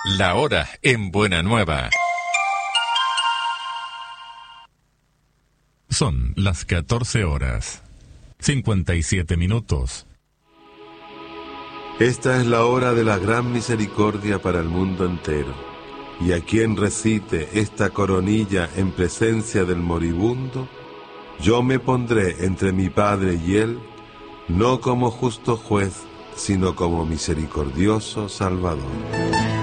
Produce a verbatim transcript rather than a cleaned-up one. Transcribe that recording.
La hora en Buena Nueva. Son las catorce horas, cincuenta y siete minutos. Esta es la hora de la gran misericordia para el mundo entero. Y a quien recite esta coronilla en presencia del moribundo, yo me pondré entre mi Padre y él, no como justo juez, sino como misericordioso Salvador.